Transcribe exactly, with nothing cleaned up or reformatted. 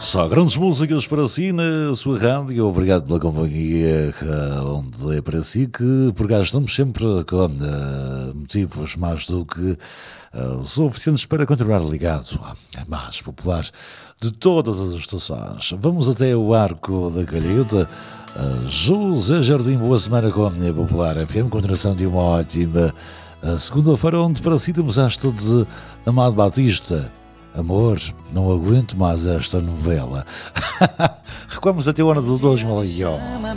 Só grandes músicas para si na sua rádio. Obrigado pela companhia, onde é para si que por cá estamos sempre com uh, motivos mais do que uh, suficientes para continuar ligado a mais populares de todas as estações. Vamos até o Arco da Calheta. Uh, José Jardim, boa semana com a Popular F M, continuação de uma ótima uh, segunda-feira, onde para si temos esta de Amado Batista. Amor, não aguento mais esta novela. Recuamos até o ano de dois mil e um.